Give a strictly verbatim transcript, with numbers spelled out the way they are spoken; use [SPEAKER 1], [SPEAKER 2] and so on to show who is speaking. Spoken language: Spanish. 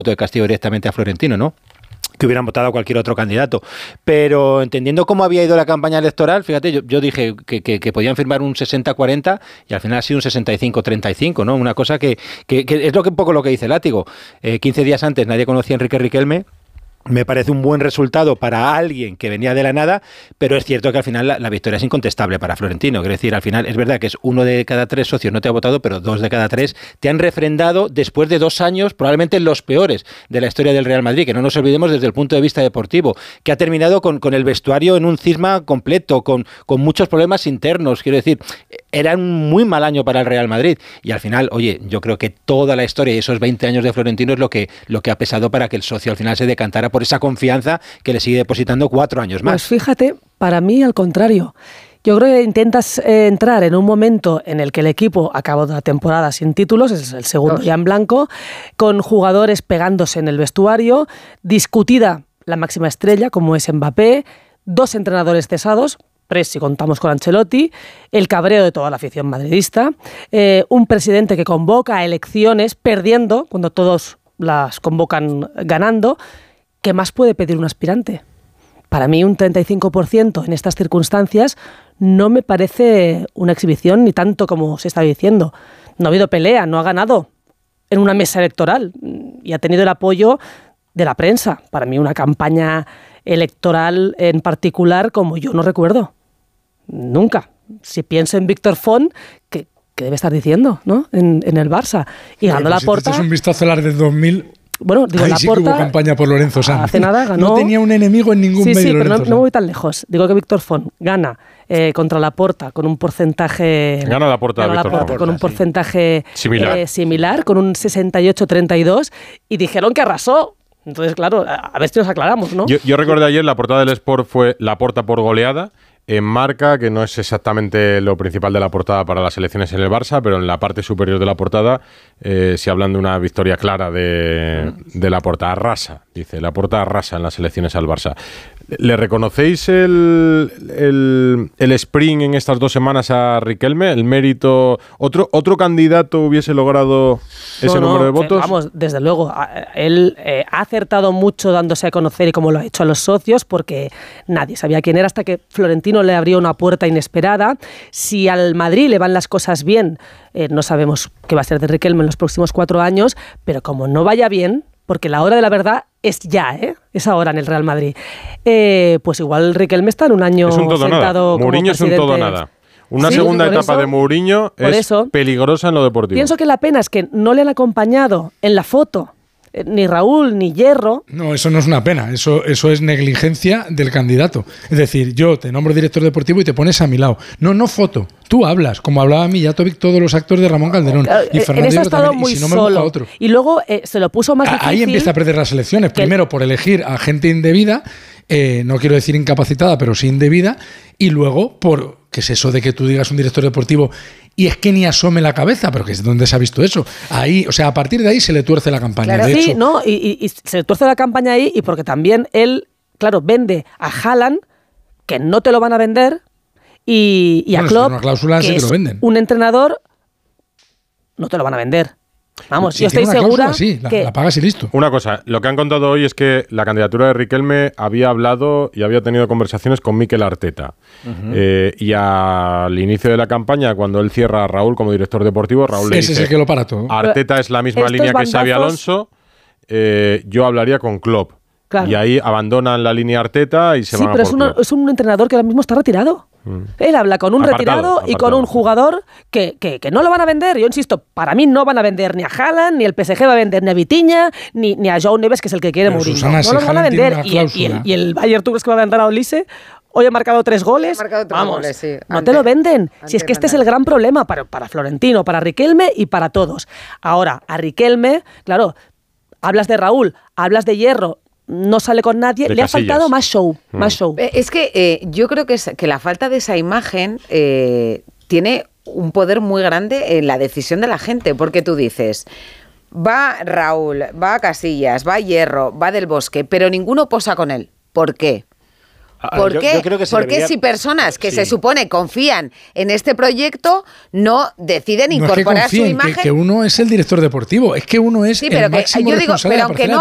[SPEAKER 1] de castigo directamente a Florentino, ¿no? Que hubieran votado a cualquier otro candidato. Pero entendiendo cómo había ido la campaña electoral, fíjate, yo, yo dije que, que, que podían firmar un sesenta cuarenta y al final ha sido un sesenta y cinco treinta y cinco, ¿no? Una cosa que, que, que es lo que un poco lo que dice Látigo. Eh, quince días antes nadie conocía a Enrique Riquelme. Me parece un buen resultado para alguien que venía de la nada, pero es cierto que al final la, la victoria es incontestable para Florentino. Es decir, al final es verdad que es uno de cada tres socios no te ha votado, pero dos de cada tres te han refrendado después de dos años, probablemente los peores de la historia del Real Madrid, que no nos olvidemos desde el punto de vista deportivo, que ha terminado con, con el vestuario en un cisma completo, con, con muchos problemas internos. Quiero decir, era un muy mal año para el Real Madrid. Y al final, oye, yo creo que toda la historia y esos veinte años de Florentino es lo que, lo que ha pesado para que el socio al final se decantara por esa confianza que le sigue depositando cuatro años más.
[SPEAKER 2] Pues fíjate, para mí al contrario. Yo creo que intentas eh, entrar en un momento en el que el equipo acabó la temporada sin títulos, es el segundo Dos. ya en blanco, con jugadores pegándose en el vestuario, discutida la máxima estrella como es Mbappé, dos entrenadores cesados, tres si contamos con Ancelotti, el cabreo de toda la afición madridista, eh, un presidente que convoca a elecciones perdiendo cuando todos las convocan ganando. ¿Qué más puede pedir un aspirante? Para mí un treinta y cinco por ciento en estas circunstancias no me parece una exhibición ni tanto como se está diciendo. No ha habido pelea, no ha ganado en una mesa electoral y ha tenido el apoyo de la prensa. Para mí una campaña electoral en particular como yo no recuerdo. Nunca. Si pienso en Víctor Font, ¿qué, qué debe estar diciendo, ¿no? en, en el Barça? Y ganó
[SPEAKER 3] la
[SPEAKER 2] Laporta.
[SPEAKER 3] Si te echas un vistazo a las del dos mil...
[SPEAKER 2] Bueno, digo,
[SPEAKER 3] Ahí sí
[SPEAKER 2] Laporta,
[SPEAKER 3] que hubo campaña por Lorenzo Sanz.
[SPEAKER 2] Hace nada ganó.
[SPEAKER 3] No tenía un enemigo en ningún
[SPEAKER 2] sí,
[SPEAKER 3] medio.
[SPEAKER 2] Sí, pero
[SPEAKER 3] Lorenzo
[SPEAKER 2] no, no voy tan lejos. Digo que Víctor Font gana eh, contra Laporta con un porcentaje.
[SPEAKER 4] Gana Laporta,
[SPEAKER 2] gana
[SPEAKER 4] Víctor
[SPEAKER 2] Laporta
[SPEAKER 4] Font,
[SPEAKER 2] con un
[SPEAKER 4] sí.
[SPEAKER 2] porcentaje
[SPEAKER 4] similar.
[SPEAKER 2] Eh, similar, con un sesenta y ocho treinta y dos, y dijeron que arrasó. Entonces, claro, a ver si nos aclaramos, ¿no?
[SPEAKER 4] Yo, yo recuerdo ayer la portada del Sport fue Laporta por goleada. En Marca, que no es exactamente lo principal de la portada para las elecciones en el Barça, pero en la parte superior de la portada eh, se hablan de una victoria clara de, de Laporta. Arrasa, dice, Laporta arrasa en las elecciones al Barça. ¿Le reconocéis el, el, el sprint en estas dos semanas a Riquelme? ¿El mérito? ¿Otro, otro candidato hubiese logrado ese
[SPEAKER 2] no,
[SPEAKER 4] número
[SPEAKER 2] no,
[SPEAKER 4] de votos?
[SPEAKER 2] Vamos, desde luego. Él eh, ha acertado mucho dándose a conocer y como lo ha hecho a los socios, porque nadie sabía quién era hasta que Florentino le abrió una puerta inesperada. Si al Madrid le van las cosas bien, eh, no sabemos qué va a ser de Riquelme en los próximos cuatro años, pero como no vaya bien, porque la hora de la verdad es ya, ¿eh? Es ahora en el Real Madrid. Eh, pues igual Riquelme está en un año
[SPEAKER 4] es un todo
[SPEAKER 2] sentado
[SPEAKER 4] nada. Mourinho es un todo nada. Una
[SPEAKER 2] sí,
[SPEAKER 4] segunda etapa
[SPEAKER 2] eso,
[SPEAKER 4] de Mourinho es
[SPEAKER 2] eso,
[SPEAKER 4] peligrosa en lo deportivo.
[SPEAKER 2] Pienso que la pena es que no le han acompañado en la foto eh, ni Raúl ni Hierro.
[SPEAKER 3] No, eso no es una pena, eso, eso es negligencia del candidato. Es decir, yo te nombro director deportivo y te pones a mi lado. No, no foto. Tú hablas, como hablaba Mijatovic, todos los actos de Ramón Calderón.
[SPEAKER 2] Claro,
[SPEAKER 3] y Fernando
[SPEAKER 2] en eso ha estado
[SPEAKER 3] también,
[SPEAKER 2] muy
[SPEAKER 3] y si no me
[SPEAKER 2] solo.
[SPEAKER 3] busca otro.
[SPEAKER 2] Y luego eh, se lo puso más difícil.
[SPEAKER 3] Ahí empieza a perder las elecciones. Primero por elegir a gente indebida, eh, no quiero decir incapacitada, pero sí indebida, y luego por, ¿qué es eso de que tú digas un director deportivo y es que ni asome la cabeza? Pero que es donde se ha visto eso. Ahí, o sea, a partir de ahí se le tuerce la campaña.
[SPEAKER 2] Claro,
[SPEAKER 3] de
[SPEAKER 2] sí,
[SPEAKER 3] hecho,
[SPEAKER 2] no, y, y, y se le tuerce la campaña ahí y porque también él, claro, vende a Haaland, que no te lo van a vender, y, y
[SPEAKER 3] bueno,
[SPEAKER 2] a Klopp,
[SPEAKER 3] una cláusula
[SPEAKER 2] que
[SPEAKER 3] sí que
[SPEAKER 2] es
[SPEAKER 3] lo venden.
[SPEAKER 2] un entrenador, no te lo van a vender. Vamos,
[SPEAKER 3] si
[SPEAKER 2] yo estoy
[SPEAKER 3] tiene una
[SPEAKER 2] segura
[SPEAKER 3] cláusula, sí, la,
[SPEAKER 2] que...
[SPEAKER 3] la pagas y listo.
[SPEAKER 4] Una cosa, lo que han contado hoy es que la candidatura de Riquelme había hablado y había tenido conversaciones con Mikel Arteta. Uh-huh. Eh, y al inicio de la campaña, cuando él cierra a Raúl como director deportivo, Raúl
[SPEAKER 3] Ese
[SPEAKER 4] le dice...
[SPEAKER 3] es el que lo para todo.
[SPEAKER 4] Arteta es la misma
[SPEAKER 2] Estos
[SPEAKER 4] línea
[SPEAKER 2] bandazos...
[SPEAKER 4] que Xabi Alonso, eh, yo hablaría con Klopp. Claro. Y ahí abandonan la línea Arteta y se
[SPEAKER 2] sí,
[SPEAKER 4] van a
[SPEAKER 2] pero
[SPEAKER 4] por
[SPEAKER 2] es, una,
[SPEAKER 4] Klopp.
[SPEAKER 2] es un entrenador que ahora mismo está retirado. Mm. Él habla con un
[SPEAKER 4] apartado,
[SPEAKER 2] retirado
[SPEAKER 4] apartado,
[SPEAKER 2] y con un jugador que, que, que no lo van a vender. Yo insisto, para mí no van a vender ni a Haaland, ni el P S G va a vender ni a Vitinha, ni, ni a Joao Neves, que es el que quiere Mourinho.
[SPEAKER 3] Susana,
[SPEAKER 2] no
[SPEAKER 3] si
[SPEAKER 2] los van a vender. Y, y, el, y el Bayern, ¿tú crees que va a vender a Olise? Hoy ha marcado tres goles.
[SPEAKER 5] Marcado tres
[SPEAKER 2] Vamos,
[SPEAKER 5] goles, sí.
[SPEAKER 2] no
[SPEAKER 5] ante,
[SPEAKER 2] te lo venden. Si es que este es el gran problema para, para Florentino, para Riquelme y para todos. Ahora, a Riquelme, claro, hablas de Raúl, hablas de Hierro, no sale con nadie,
[SPEAKER 4] de
[SPEAKER 2] le
[SPEAKER 4] Casillas.
[SPEAKER 2] ha faltado más show, mm. más show.
[SPEAKER 5] Es que eh, yo creo que, es, que la falta de esa imagen eh, tiene un poder muy grande en la decisión de la gente, porque tú dices, va Raúl, va Casillas, va Hierro, va Del Bosque, pero ninguno posa con él. ¿Por qué? ¿Por
[SPEAKER 1] yo,
[SPEAKER 5] qué?
[SPEAKER 1] Yo creo que
[SPEAKER 5] Porque
[SPEAKER 1] debería...
[SPEAKER 5] si personas que
[SPEAKER 1] sí.
[SPEAKER 5] se supone confían en este proyecto no deciden
[SPEAKER 3] no
[SPEAKER 5] incorporar
[SPEAKER 3] es que confíen,
[SPEAKER 5] su imagen.
[SPEAKER 3] Que, que uno es el director deportivo, es que uno es
[SPEAKER 5] sí, pero
[SPEAKER 3] el
[SPEAKER 5] que,
[SPEAKER 3] máximo
[SPEAKER 5] yo digo,
[SPEAKER 3] responsable
[SPEAKER 5] pero
[SPEAKER 3] de la
[SPEAKER 5] aunque
[SPEAKER 3] parcela
[SPEAKER 5] no